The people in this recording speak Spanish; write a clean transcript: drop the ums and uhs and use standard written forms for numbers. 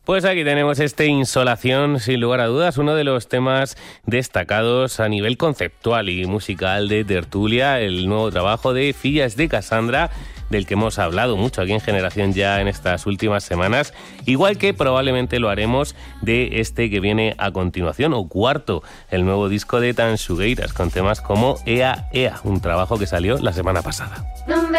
Pues aquí tenemos Insolación, sin lugar a dudas, uno de los temas destacados a nivel conceptual y musical de Tertulia, el nuevo trabajo de Fillas de Cassandra, del que hemos hablado mucho aquí en Generación Ya en estas últimas semanas, igual que probablemente lo haremos de este que viene a continuación, o cuarto, el nuevo disco de Tanxugueiras, con temas como Ea Ea, un trabajo que salió la semana pasada.